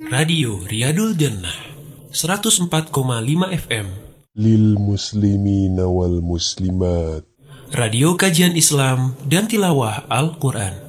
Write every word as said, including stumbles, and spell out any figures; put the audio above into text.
Radio Riyadul Jannah seratus empat koma lima F M Lil muslimina wal muslimat. Radio kajian Islam dan tilawah Al-Quran.